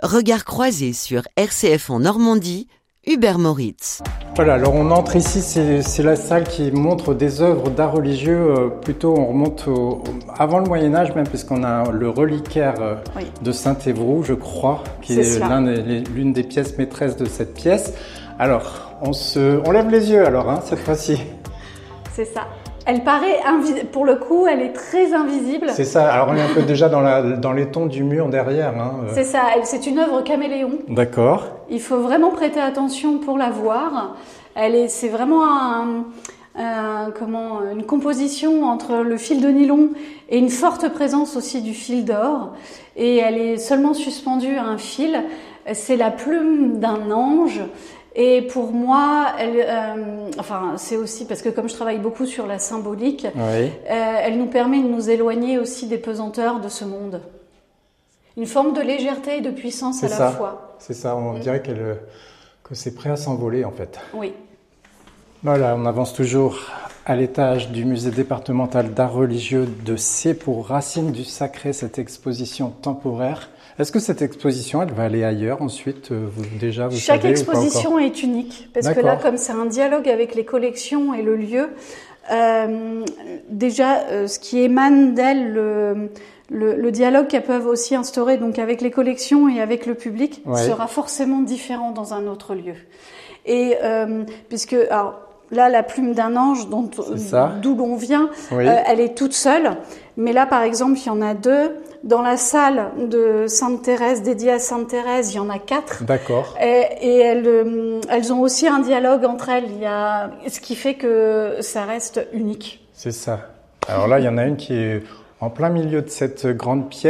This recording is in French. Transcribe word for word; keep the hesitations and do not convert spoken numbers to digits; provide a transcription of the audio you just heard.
Regard croisé sur R C F en Normandie, Hubert Moritz. Voilà, alors on entre ici, c'est, c'est la salle qui montre des œuvres d'art religieux, euh, plutôt on remonte au, au, avant le Moyen-Âge même, puisqu'on a le reliquaire euh, oui. de Saint-Évroult, je crois, qui est, est l'un des, l'une des pièces maîtresses de cette pièce. Alors, on, se, on lève les yeux alors, hein, cette fois-ci. C'est ça. Elle paraît invisible, pour le coup, elle est très invisible. C'est ça, alors on est un peu déjà dans, la, dans les tons du mur derrière. Hein. C'est ça, elle, c'est une œuvre caméléon. D'accord. Il faut vraiment prêter attention pour la voir. Elle est, c'est vraiment un, un, comment, une composition entre le fil de nylon et une forte présence aussi du fil d'or. Et elle est seulement suspendue à un fil. C'est la plume d'un ange. Et pour moi, elle, euh, enfin, c'est aussi parce que comme je travaille beaucoup sur la symbolique, oui. euh, elle nous permet de nous éloigner aussi des pesanteurs de ce monde. Une forme de légèreté et de puissance c'est à ça. la fois. C'est ça, on mmh. dirait qu'elle, que c'est prêt à s'envoler en fait. Oui. Voilà, on avance toujours à l'étage du musée départemental d'art religieux de Sées pour Racines du Sacré, cette exposition temporaire. Est-ce que cette exposition, elle va aller ailleurs ensuite vous, déjà, vous Chaque savez, exposition est unique, parce D'accord. que là, comme c'est un dialogue avec les collections et le lieu, euh, déjà, euh, ce qui émane d'elle, le, le, le dialogue qu'elles peuvent aussi instaurer donc avec les collections et avec le public, ouais. sera forcément différent dans un autre lieu. Et euh, puisque... Alors, là, la plume d'un ange, dont, d'où l'on vient, oui. euh, elle est toute seule. Mais là, par exemple, il y en a deux. Dans la salle de Sainte-Thérèse, dédiée à Sainte-Thérèse, il y en a quatre. D'accord. Et, et elles, euh, elles ont aussi un dialogue entre elles. Il y a, ce qui fait que ça reste unique. C'est ça. Alors là, il y en a une qui est en plein milieu de cette grande pièce.